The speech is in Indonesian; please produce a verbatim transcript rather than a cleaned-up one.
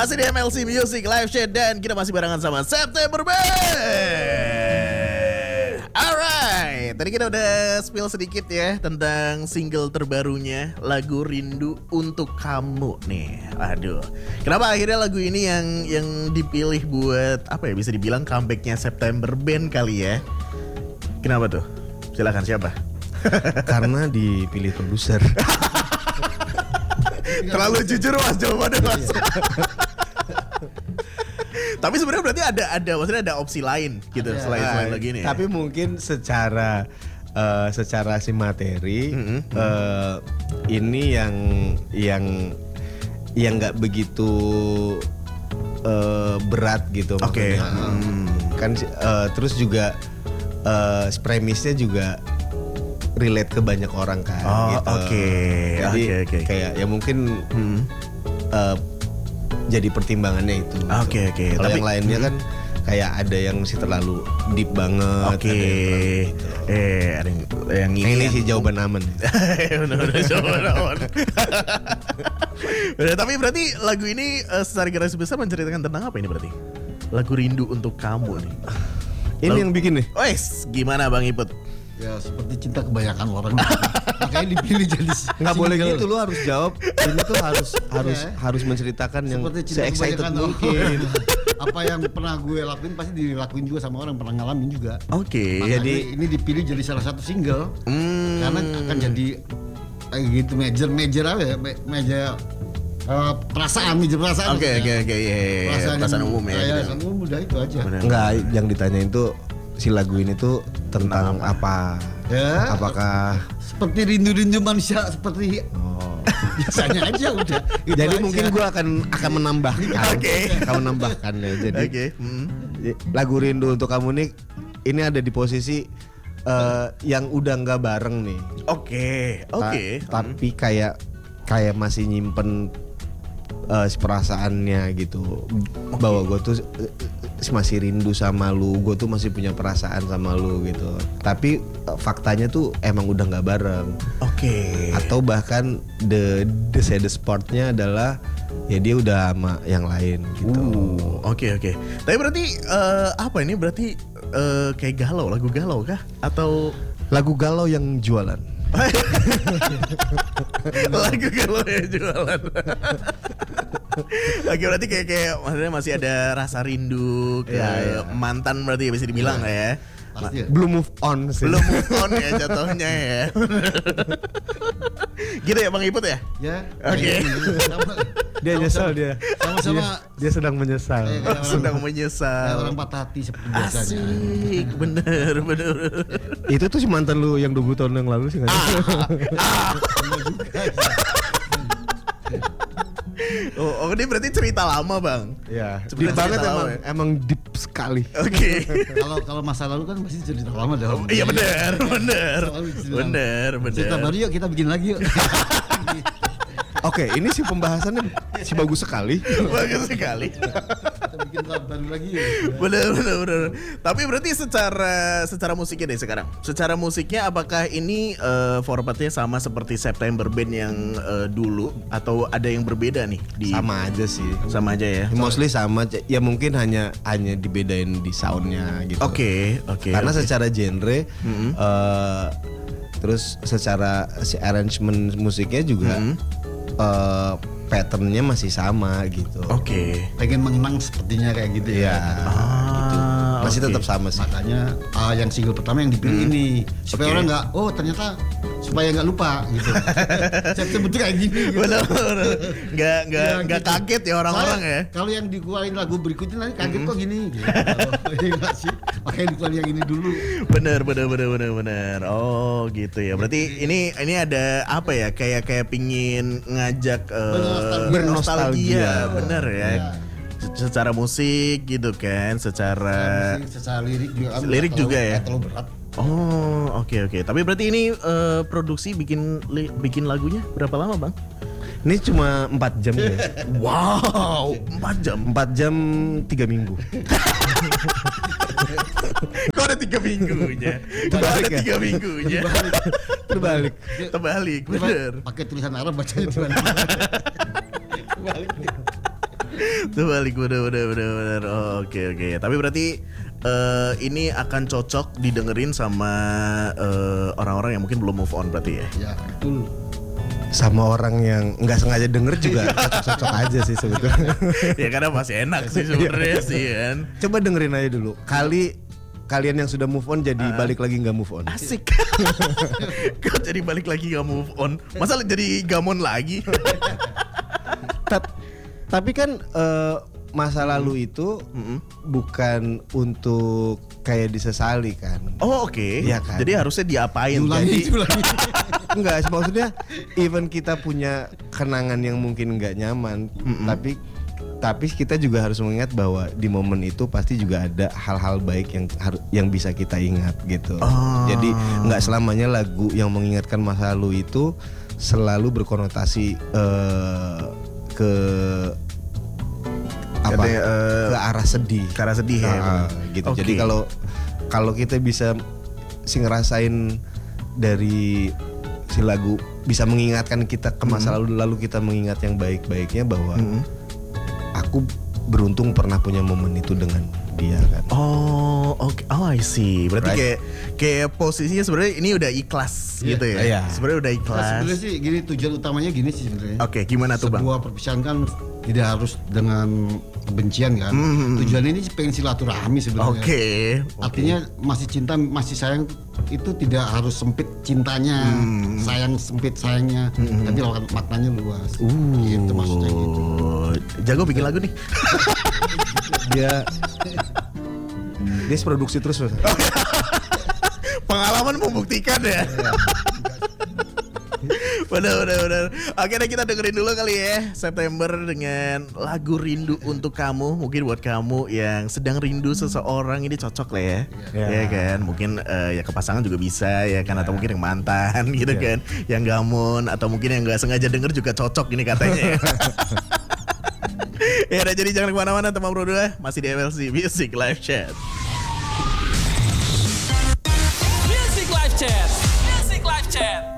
Masih di M L C Music Live Chat dan kita masih barengan sama September Band. Alright, tadi kita udah spill sedikit ya tentang single terbarunya, lagu Rindu Untuk Kamu nih. Aduh, kenapa akhirnya lagu ini yang yang dipilih buat apa ya, bisa dibilang comebacknya September Band kali ya? Kenapa tuh? Silakan, siapa? Karena dipilih produser. Terlalu jujur mas jawabannya mas. Tapi sebenarnya berarti ada ada maksudnya ada opsi lain gitu Ada. selain selain lagi ini. Tapi mungkin secara uh, secara si materi Mm-hmm. uh, ini yang yang yang nggak begitu uh, berat gitu. Oke. maksudnya. Hmm. Kan uh, terus juga uh, premisnya juga relate ke banyak orang kan. Oh, gitu. oke. Jadi Oke, oke. kayak ya mungkin Hmm. uh, jadi pertimbangannya itu. Oke, oke. Kalau Tapi- yang lainnya kan kayak ada yang masih terlalu deep banget. Oke. ada yang terlalu gitu. Eh, ada yang, yang Nah, ini. ini yang- sih jawaban aman. Benar-benar jawaban aman. Benar, tapi berarti lagu ini uh, secara garis besar menceritakan tentang apa ini berarti? Lagu Rindu Untuk Kamu nih. Ini Lalu- yang bikin nih. Wes, gimana Bang Iput? Ya seperti cinta kebanyakan orang. Makanya dipilih jadi Nggak boleh single. gitu, lu harus jawab. Ini tuh harus harus Ya. harus menceritakan yang Seperti cinta se-excited kebanyakan mungkin. orang. Apa yang pernah gue lakuin pasti dilakuin juga sama orang, pernah ngalamin juga. Oke. Makanya jadi- ini dipilih jadi salah satu single Hmm. karena akan jadi kayak gitu major major apa ya ma- major eh, perasaan major perasaan. Oke oke maksudnya. oke iya, iya, iya. Perasaan Perasaan yang- umum ya. ya, gitu. perasaan umum udah itu aja. Benar. Enggak, yang ditanyain tuh si lagu ini tuh tentang apa? Ya. Apakah Seperti rindu-rindu manusia seperti oh. biasanya aja udah. Itu Jadi aja. mungkin gua akan akan menambahkan. Oke. Akan menambahkan ya. Jadi Oke. Hmm. lagu Rindu Untuk Kamu nih ini ada di posisi eh, yang udah nggak bareng nih. Oke. Ta- Oke. Tapi kayak kayak masih nyimpen eh, si perasaannya gitu. Bahwa gue tuh eh, masih rindu sama lu, gue tuh masih punya perasaan sama lu gitu. Tapi eh, faktanya tuh emang udah nggak bareng. Oke. Atau bahkan the the saddest partnya adalah ya dia udah sama yang lain gitu. Uh, Oke oke. Tapi berarti eh, apa ini berarti eh, kayak galau, lagu galau kah? Atau Lagu galau yang jualan. lagu galau yang jualan? Oke, berarti kayak kayak maksudnya masih ada rasa rindu ke Iya, iya. mantan berarti ya bisa dibilang lah ya. Pasti ya. Belum move on sih. Belum move on ya jatuhnya ya. Gitu ya Bang Iput ya? Ya. Oke. Sama- Dia nyesel dia. Sama-sama. Dia, dia sedang menyesal. Kayak orang- Sedang kayak menyesal. orang patah hati seperti biasanya. Asik, bener bener. Itu tuh si mantan lu yang dua puluh tahun yang lalu sih nggak sih? Oh, oh, ini berarti cerita lama Bang. Iya. Sebenarnya Deep banget cerita emang, lama ya? emang deep sekali. Oke. Kalau kalau masa lalu kan pasti cerita lama dong. Iya bener, bener, Selalu cerita lama. bener, bener. Cerita baru yuk kita bikin lagi yuk. Oke, ini sih pembahasannya si bagus sekali. Bagus sekali. Kita bikin baru lagi yuk. Bener, bener, bener. Tapi berarti secara secara musiknya deh sekarang. Secara musiknya apakah ini eh, formatnya sama seperti September Band yang eh, dulu atau ada yang berbeda nih di Sama aja sih. sama aja ya. Mostly sama, ya mungkin hanya hanya dibedain di soundnya gitu. Oke, oke. Karena oke. secara genre, Mm-hmm. eh, terus secara si arrangement musiknya juga Mm-hmm. eh, patternnya masih sama gitu. Oke. Pengen mengenang sepertinya kayak gitu Iya. ya. gitu. Ah, Masih oke. tetap sama sih. Makanya ah, yang single pertama yang dipilih ini supaya Oke. orang nggak oh ternyata supaya nggak lupa gitu. September tuh kayak gini. Gitu. Bener, bener. Nggak nggak Ya, nggak gitu. kaget ya orang-orang ya. Soalnya Kalau yang dikeluarin lagu berikutnya nanti kaget kok gini. Gitu. Iya nggak sih? Makanya dikeluarin yang ini dulu. Bener, bener, bener, bener, bener. Oh gitu ya. Berarti ini ini ada apa ya? Kayak kayak pingin ngajak eh, Bernostalgia. bernostalgia, bener ya. Iya. Secara musik gitu kan, secara Musik, secara lirik juga kan Lirik nggak juga terlalu- ya? nggak terlalu berat. oh oke oke. Tapi berarti ini eh, produksi bikin li- bikin lagunya berapa lama bang? Ini cuma empat jam ya. Wow, empat jam. empat jam tiga minggu. Kok ada tiga minggunya? Kok Terbalik ada ya? tiga minggunya? Terbalik. Terbalik, Coba bener. pakai tulisan Arab bacanya gimana? Balik. Terbalik, bener bener bener bener. Oh, oke oke. Tapi berarti eh, ini akan cocok didengerin sama eh, orang-orang yang mungkin belum move on berarti ya. Ya, betul. Sama orang yang nggak sengaja denger juga cocok-cocok aja sih sebetulnya. Ya karena masih enak sih sebenarnya sih kan. Coba dengerin aja dulu. Kali kalian yang sudah move on jadi uh, balik lagi nggak move on. Asik. Kau jadi balik lagi nggak move on. Masa jadi gamon lagi? Ta- tapi kan uh, masa lalu itu Mm-mm. bukan untuk kayak disesali kan. Oh oke. Okay. Iya kan? Jadi harusnya diapain? Diulangi, Jadi diulangi. Enggak, maksudnya even kita punya kenangan yang mungkin nggak nyaman, Mm-mm. tapi tapi kita juga harus mengingat bahwa di momen itu pasti juga ada hal-hal baik yang harus yang bisa kita ingat gitu. Oh. Jadi nggak selamanya lagu yang mengingatkan masa lalu itu selalu berkonotasi uh, ke apa? Katanya, uh, ke arah sedih. ke arah sedih ya. Ah, gitu. Oke. Jadi kalau kalau kita bisa si ngerasain dari si lagu bisa mengingatkan kita ke masa lalu, lalu kita mengingat yang baik-baiknya bahwa Mm-mm. aku beruntung pernah punya momen itu dengan dia kan. Oh, oke. Oh, I see. Berarti Right. kayak kayak posisinya sebenarnya ini udah ikhlas Iya. gitu ya. Iya. Sebenarnya udah Nah, ikhlas. sebenarnya sih gini, tujuan utamanya gini sih sebenarnya. Oke, gimana tuh, Bang? Sebuah perpisahan kan tidak harus dengan kebencian kan. Hmm. Tujuan ini pengen silaturahmi sebenarnya. Oke. Artinya masih cinta, masih sayang itu tidak harus sempit cintanya, Hmm. sayang sempit sayangnya, tapi maknanya luas. Uh. Gitu maksudnya gitu. Jago bikin lagu nih. Dia dia produksi terus Mas. Pengalaman membuktikan ya. Benar, benar, benar. Oke, deh kita dengerin dulu kali ya September dengan lagu Rindu Untuk Kamu. Mungkin buat kamu yang sedang rindu seseorang ini cocok lah ya. Ya. Ya kan, mungkin eh, ya ke pasangan juga bisa ya kan, atau mungkin yang mantan gitu Ya. kan, yang gamon, atau mungkin yang nggak sengaja denger juga cocok ini katanya. Ya udah, jadi jangan kemana-mana teman bro dua, masih di M L C Music Live Chat. Music Live Chat. Music Live Chat.